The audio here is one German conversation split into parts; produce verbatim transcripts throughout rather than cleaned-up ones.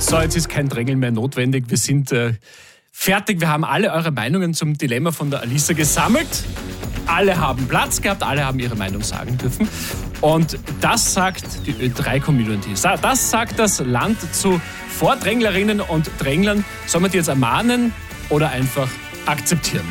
So, jetzt ist kein Drängeln mehr notwendig. Wir sind äh, fertig. Wir haben alle eure Meinungen zum Dilemma von der Alisa gesammelt. Alle haben Platz gehabt, alle haben ihre Meinung sagen dürfen. Und das sagt die Ö drei Community. Das sagt das Land zu Vordränglerinnen und Dränglern. Soll man die jetzt ermahnen oder einfach akzeptieren?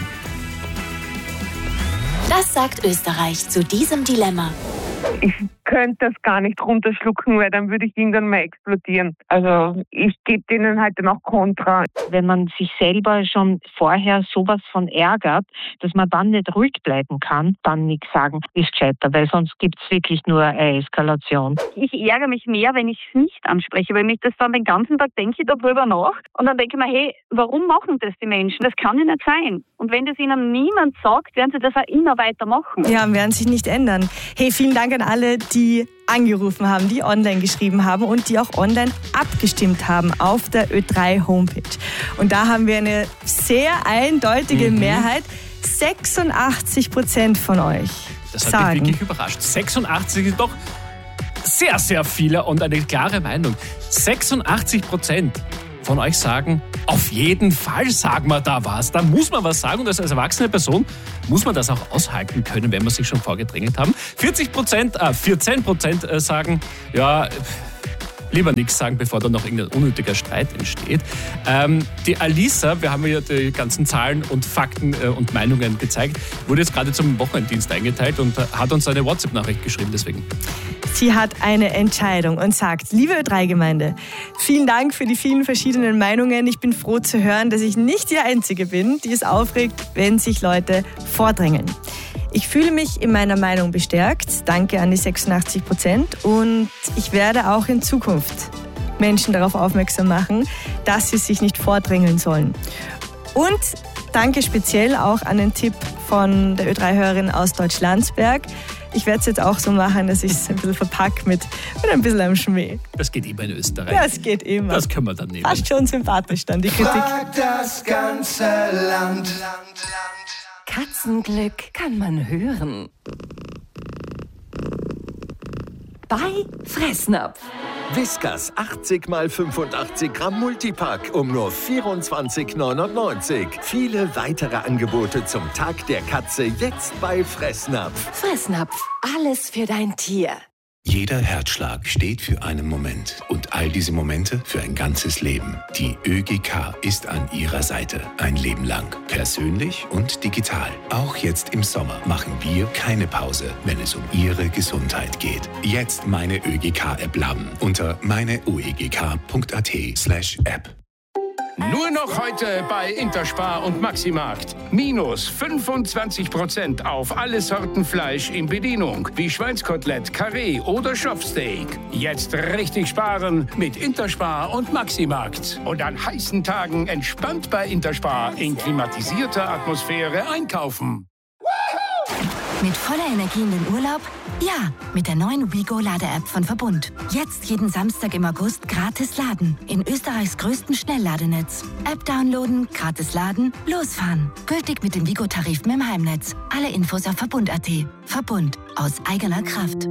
Das sagt Österreich zu diesem Dilemma. Ich könnte das gar nicht runterschlucken, weil dann würde ich irgendwann mal explodieren. Also ich gebe denen halt dann auch Kontra. Wenn man sich selber schon vorher sowas von ärgert, dass man dann nicht ruhig bleiben kann, dann nichts sagen, ist gescheiter, weil sonst gibt es wirklich nur eine Eskalation. Ich ärgere mich mehr, wenn ich es nicht anspreche, weil mich das dann den ganzen Tag denke ich darüber nach und dann denke ich mir, hey, warum machen das die Menschen? Das kann ja nicht sein. Und wenn das ihnen niemand sagt, werden sie das auch immer weitermachen. Ja, werden sich nicht ändern. Hey, vielen Dank an alle, die angerufen haben, die online geschrieben haben und die auch online abgestimmt haben auf der Ö drei Homepage. Und da haben wir eine sehr eindeutige mhm. Mehrheit. sechsundachtzig Prozent von euch Das hat sagen. mich wirklich überrascht. sechsundachtzig ist doch sehr, sehr viele und eine klare Meinung. sechsundachtzig Prozent von euch sagen, auf jeden Fall sagen wir da was. Da muss man was sagen und als erwachsene Person muss man das auch aushalten können, wenn wir sich schon vorgedrängelt haben. vierzig Prozent, äh, vierzehn Prozent sagen, ja, lieber nichts sagen, bevor da noch irgendein unnötiger Streit entsteht. Ähm, die Alisa, wir haben ja die ganzen Zahlen und Fakten äh, und Meinungen gezeigt, wurde jetzt gerade zum Wochenenddienst eingeteilt und äh, hat uns eine WhatsApp-Nachricht geschrieben deswegen. Sie hat eine Entscheidung und sagt, liebe Ö drei Gemeinde, vielen Dank für die vielen verschiedenen Meinungen. Ich bin froh zu hören, dass ich nicht die Einzige bin, die es aufregt, wenn sich Leute vordrängeln. Ich fühle mich in meiner Meinung bestärkt. Danke an die sechsundachtzig Prozent. Und ich werde auch in Zukunft Menschen darauf aufmerksam machen, dass sie sich nicht vordrängeln sollen. Und danke speziell auch an den Tipp von der Ö drei Hörerin aus Deutschlandsberg. Ich werde es jetzt auch so machen, dass ich es ein bisschen verpacke mit, mit ein bisschen am Schmäh. Das geht immer in Österreich. Das geht immer. Das können wir dann nehmen. Fast schon sympathisch dann, die Kritik. Frag das ganze Land. Katzenglück kann man hören. Bei Fressnapf. Whiskas achtzig mal fünfundachtzig Gramm Multipack um nur vierundzwanzig neunundneunzig. Viele weitere Angebote zum Tag der Katze jetzt bei Fressnapf. Fressnapf, alles für dein Tier. Jeder Herzschlag steht für einen Moment und all diese Momente für ein ganzes Leben. Die Ö G K ist an Ihrer Seite ein Leben lang. Persönlich und digital. Auch jetzt im Sommer machen wir keine Pause, wenn es um Ihre Gesundheit geht. Jetzt meine Ö G K-App laden unter meine o e g k punkt a t slash app. Nur noch heute bei Interspar und Maximarkt. Minus fünfundzwanzig Prozent auf alle Sorten Fleisch in Bedienung, wie Schweinskotelett, Karree oder Schopfsteak. Jetzt richtig sparen mit Interspar und Maximarkt. Und an heißen Tagen entspannt bei Interspar in klimatisierter Atmosphäre einkaufen. Mit voller Energie in den Urlaub? Ja, mit der neuen WeGo-Lade-App von Verbund. Jetzt jeden Samstag im August gratis laden. In Österreichs größten Schnellladenetz. App downloaden, gratis laden, losfahren. Gültig mit dem WeGo-Tarif im Heimnetz. Alle Infos auf Verbund punkt a t. Verbund. Aus eigener Kraft.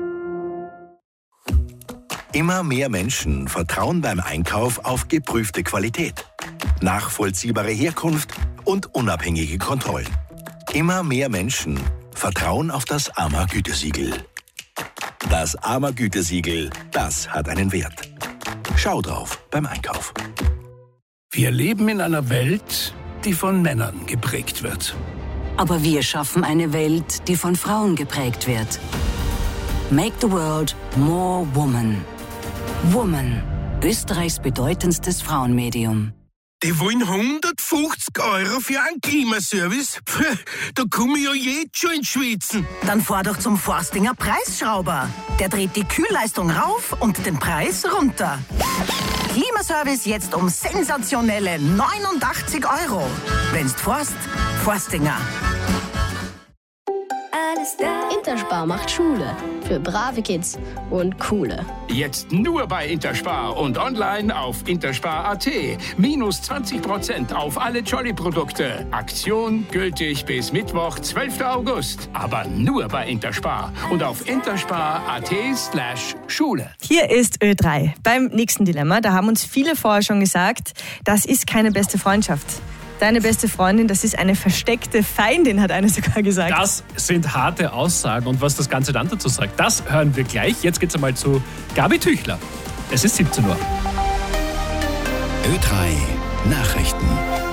Immer mehr Menschen vertrauen beim Einkauf auf geprüfte Qualität, nachvollziehbare Herkunft und unabhängige Kontrollen. Immer mehr Menschen vertrauen auf das A M A-Gütesiegel. Das A M A-Gütesiegel, das hat einen Wert. Schau drauf beim Einkauf. Wir leben in einer Welt, die von Männern geprägt wird. Aber wir schaffen eine Welt, die von Frauen geprägt wird. Make the world more woman. Woman, Österreichs bedeutendstes Frauenmedium. Die wollen hundertfünfzig Euro für einen Klimaservice? Puh, da komme ich ja jetzt schon ins Schwitzen. Dann fahr doch zum Forstinger Preisschrauber. Der dreht die Kühlleistung rauf und den Preis runter. Klimaservice jetzt um sensationelle neunundachtzig Euro. Wenn's forst, Forstinger. Interspar macht Schule für brave Kids und coole. Jetzt nur bei Interspar und online auf interspar punkt at. Minus zwanzig Prozent auf alle Jolly-Produkte. Aktion gültig bis Mittwoch, zwölften August. Aber nur bei Interspar und auf interspar punkt at slash Schule. Hier ist Ö drei. Beim nächsten Dilemma, da haben uns viele vorher schon gesagt, das ist keine beste Freundschaft. Deine beste Freundin, das ist eine versteckte Feindin, hat eine sogar gesagt. Das sind harte Aussagen und was das ganze Land dazu sagt, das hören wir gleich. Jetzt geht's einmal zu Gabi Tüchler. Es ist siebzehn Uhr. Ö drei Nachrichten.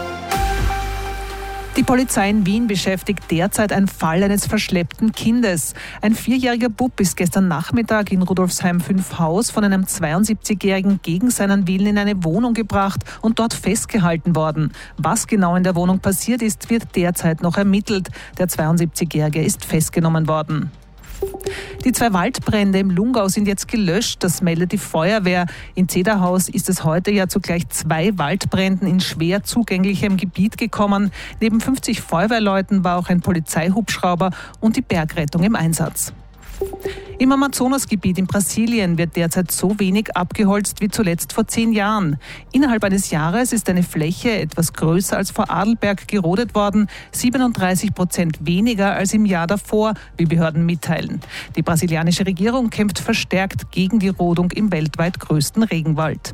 Die Polizei in Wien beschäftigt derzeit einen Fall eines verschleppten Kindes. Ein vierjähriger Bub ist gestern Nachmittag in Rudolfsheim fünf Haus von einem zweiundsiebzigjährigen gegen seinen Willen in eine Wohnung gebracht und dort festgehalten worden. Was genau in der Wohnung passiert ist, wird derzeit noch ermittelt. Der zweiundsiebzigjährige ist festgenommen worden. Die zwei Waldbrände im Lungau sind jetzt gelöscht, das meldet die Feuerwehr. In Zederhaus ist es heute ja zu gleich zwei Waldbränden in schwer zugänglichem Gebiet gekommen. Neben fünfzig Feuerwehrleuten war auch ein Polizeihubschrauber und die Bergrettung im Einsatz. Im Amazonasgebiet in Brasilien wird derzeit so wenig abgeholzt wie zuletzt vor zehn Jahren. Innerhalb eines Jahres ist eine Fläche etwas größer als vor Adelberg gerodet worden, siebenunddreißig Prozent weniger als im Jahr davor, wie Behörden mitteilen. Die brasilianische Regierung kämpft verstärkt gegen die Rodung im weltweit größten Regenwald.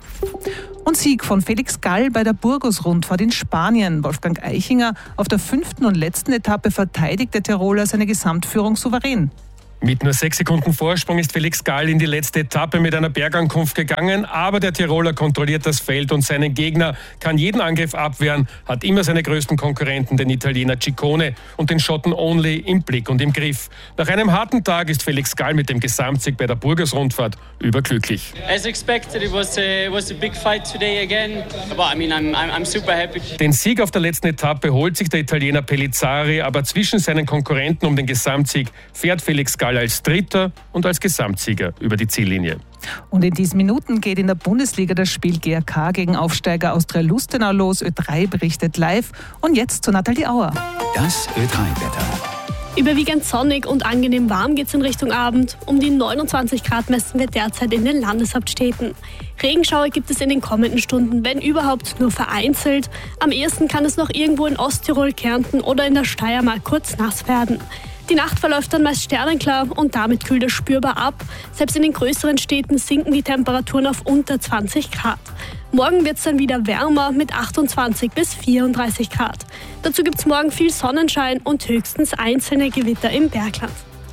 Und Sieg von Felix Gall bei der Burgos-Rundfahrt in Spanien. Wolfgang Eichinger auf der fünften und letzten Etappe verteidigt der Tiroler seine Gesamtführung souverän. Mit nur sechs Sekunden Vorsprung ist Felix Gall in die letzte Etappe mit einer Bergankunft gegangen, aber der Tiroler kontrolliert das Feld und seinen Gegner, kann jeden Angriff abwehren, hat immer seine größten Konkurrenten, den Italiener Ciccone und den Schotten Only im Blick und im Griff. Nach einem harten Tag ist Felix Gall mit dem Gesamtsieg bei der Burgos-Rundfahrt überglücklich. As expected, it was a, was a big fight today again, but I mean, I'm, I'm, I'm super happy. Den Sieg auf der letzten Etappe holt sich der Italiener Pellizzari, aber zwischen seinen Konkurrenten um den Gesamtsieg fährt Felix Gall als Dritter und als Gesamtsieger über die Ziellinie. Und in diesen Minuten geht in der Bundesliga das Spiel G A K gegen Aufsteiger Austria Lustenau los. Ö drei berichtet live. Und jetzt zu Nathalie Auer. Das Ö drei Wetter. Überwiegend sonnig und angenehm warm geht es in Richtung Abend. Um die neunundzwanzig Grad messen wir derzeit in den Landeshauptstädten. Regenschauer gibt es in den kommenden Stunden, wenn überhaupt nur vereinzelt. Am ehesten kann es noch irgendwo in Osttirol, Kärnten oder in der Steiermark kurz nass werden. Die Nacht verläuft dann meist sternenklar und damit kühlt es spürbar ab. Selbst in den größeren Städten sinken die Temperaturen auf unter zwanzig Grad. Morgen wird es dann wieder wärmer mit achtundzwanzig bis vierunddreißig Grad. Dazu gibt es morgen viel Sonnenschein und höchstens einzelne Gewitter im Bergland.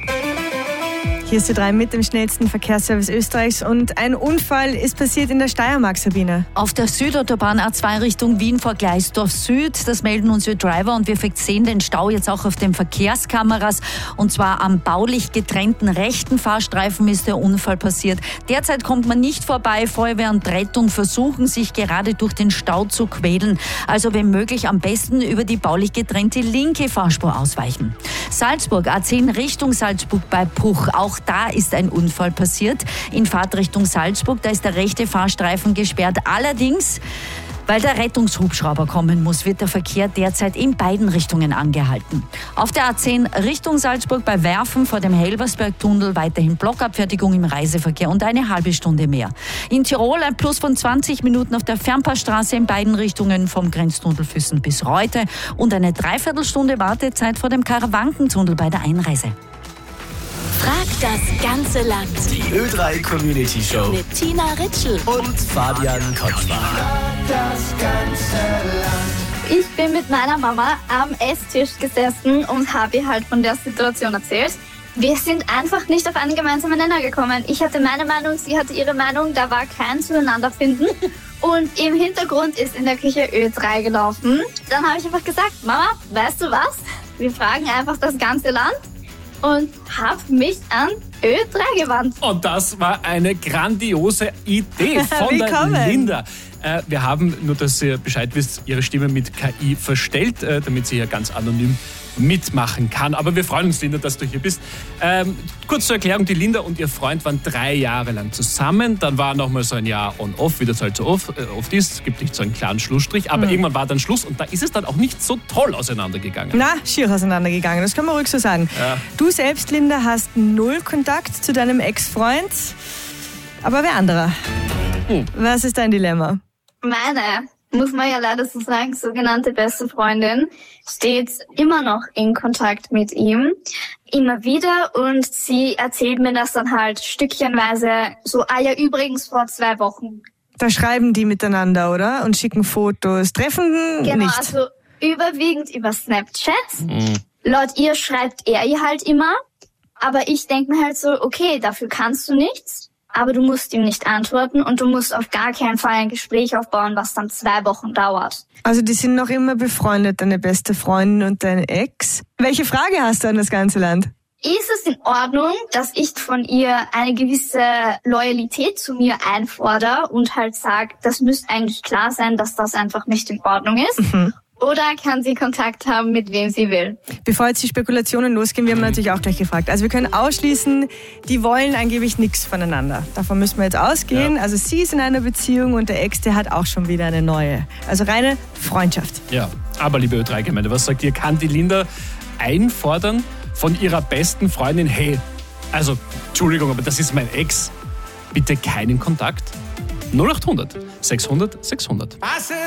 Hier ist Ö drei mit dem schnellsten Verkehrsservice Österreichs und ein Unfall ist passiert in der Steiermark, Sabine. Auf der Südautobahn A zwei Richtung Wien vor Gleisdorf Süd, das melden uns Ö drei und wir sehen den Stau jetzt auch auf den Verkehrskameras und zwar am baulich getrennten rechten Fahrstreifen ist der Unfall passiert. Derzeit kommt man nicht vorbei, Feuerwehr und Rettung versuchen sich gerade durch den Stau zu quälen, also wenn möglich am besten über die baulich getrennte linke Fahrspur ausweichen. Salzburg A zehn Richtung Salzburg bei Puch, auch da ist ein Unfall passiert. In Fahrtrichtung Salzburg, da ist der rechte Fahrstreifen gesperrt. Allerdings, weil der Rettungshubschrauber kommen muss, wird der Verkehr derzeit in beiden Richtungen angehalten. Auf der A zehn Richtung Salzburg bei Werfen vor dem Helbersberg-Tunnel weiterhin Blockabfertigung im Reiseverkehr und eine halbe Stunde mehr. In Tirol ein Plus von zwanzig Minuten auf der Fernpassstraße in beiden Richtungen vom Grenztunnel Füssen bis Reute und eine Dreiviertelstunde Wartezeit vor dem Karawankentunnel bei der Einreise. Frag das ganze Land. Die Ö drei Community Show mit Tina Ritschl und Fabian Kotschmann. Das ganze Land. Ich bin mit meiner Mama am Esstisch gesessen und habe ihr halt von der Situation erzählt. Wir sind einfach nicht auf einen gemeinsamen Nenner gekommen. Ich hatte meine Meinung, sie hatte ihre Meinung, da war kein Zueinanderfinden. Und im Hintergrund ist in der Küche Ö drei gelaufen. Dann habe ich einfach gesagt, Mama, weißt du was? Wir fragen einfach das ganze Land. Und habe mich an Ö drei gewandt. Und das war eine grandiose Idee von der Linda. Äh, wir haben, nur dass ihr Bescheid wisst, ihre Stimme mit K I verstellt, äh, damit sie hier ganz anonym mitmachen kann. Aber wir freuen uns, Linda, dass du hier bist. Ähm, kurz zur Erklärung, die Linda und ihr Freund waren drei Jahre lang zusammen. Dann war nochmal so ein Jahr on-off, wie das halt so oft, äh, oft ist. Es gibt nicht so einen klaren Schlussstrich, aber Mhm. irgendwann war dann Schluss und da ist es dann auch nicht so toll auseinandergegangen. Na, schier auseinandergegangen, das kann man ruhig so sagen. Ja. Du selbst, Linda, hast null Kontakt zu deinem Ex-Freund, aber wer anderer? Hm. Was ist dein Dilemma? Meine, muss man ja leider so sagen, sogenannte beste Freundin steht immer noch in Kontakt mit ihm. Immer wieder und sie erzählt mir das dann halt stückchenweise so, ah ja, übrigens vor zwei Wochen. Da schreiben die miteinander, oder? Und schicken Fotos. Treffen Genau, nicht. also überwiegend über Snapchat. Mhm. Laut ihr schreibt er ihr halt immer. Aber ich denke mir halt so, okay, dafür kannst du nichts. Aber du musst ihm nicht antworten und du musst auf gar keinen Fall ein Gespräch aufbauen, was dann zwei Wochen dauert. Also die sind noch immer befreundet, deine beste Freundin und dein Ex. Welche Frage hast du an das ganze Land? Ist es in Ordnung, dass ich von ihr eine gewisse Loyalität zu mir einfordere und halt sage, das müsste eigentlich klar sein, dass das einfach nicht in Ordnung ist? Mhm. Oder kann sie Kontakt haben, mit wem sie will? Bevor jetzt die Spekulationen losgehen, wir haben natürlich auch gleich gefragt. Also wir können ausschließen, die wollen angeblich nichts voneinander. Davon müssen wir jetzt ausgehen. Ja. Also sie ist in einer Beziehung und der Ex, der hat auch schon wieder eine neue. Also reine Freundschaft. Ja, aber liebe Ö drei Gemeinde, was sagt ihr? Kann die Linda einfordern von ihrer besten Freundin, hey, also Entschuldigung, aber das ist mein Ex, bitte keinen Kontakt? null acht hundert sechshundert sechshundert.